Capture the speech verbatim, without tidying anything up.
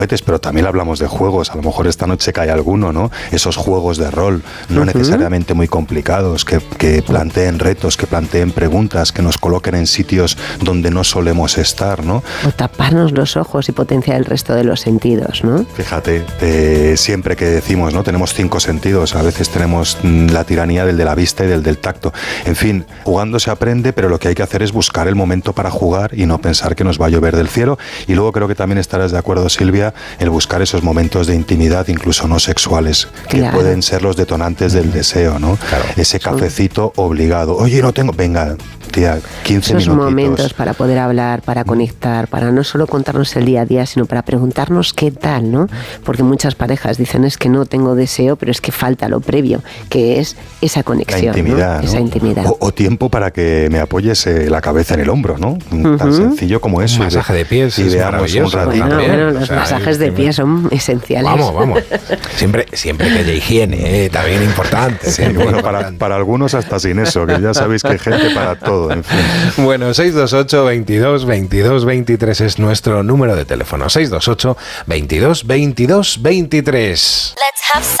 pero también hablamos de juegos. A lo mejor esta noche cae alguno, ¿no? Esos juegos de rol, no uh-huh. necesariamente muy complicados, que, que planteen retos, que planteen preguntas, que nos coloquen en sitios donde no solemos estar, ¿no? O taparnos los ojos y potenciar el resto de los sentidos, ¿no? Fíjate, eh, siempre que decimos, ¿no? Tenemos cinco sentidos, a veces tenemos mm, la tiranía del de la vista y del del tacto. En fin, jugando se aprende, pero lo que hay que hacer es buscar el momento para jugar y no pensar que nos va a llover del cielo. Y luego creo que también estarás de acuerdo, Silvia, el buscar esos momentos de intimidad, incluso no sexuales, que claro. pueden ser los detonantes del deseo, ¿no? Claro. Ese cafecito obligado. Oye, no tengo... Venga, tía, quince esos minutitos. Momentos para poder hablar, para conectar, para no solo contarnos el día a día, sino para preguntarnos qué tal, ¿no? Porque muchas parejas dicen, es que no tengo deseo, pero es que falta lo previo, que es esa conexión, la intimidad, ¿no? ¿no? Esa intimidad. O, o tiempo para que me apoyes eh, la cabeza en el hombro, ¿no? Uh-huh. Tan sencillo como eso. Un masaje de pies y es veamos un ratito. Bueno, bueno, los o sea, masajes de pies son esenciales. Vamos, vamos. Siempre, siempre que haya higiene, eh, también importante. Sí, bueno, importante. Para, para algunos hasta sin eso, que ya sabéis que hay gente para todo, en fin. Bueno, seis dos ocho, veintidós, veintidós, veintitrés es nuestro número de teléfono. seis dos ocho, veintidós, veintidós, veintitrés. Let's have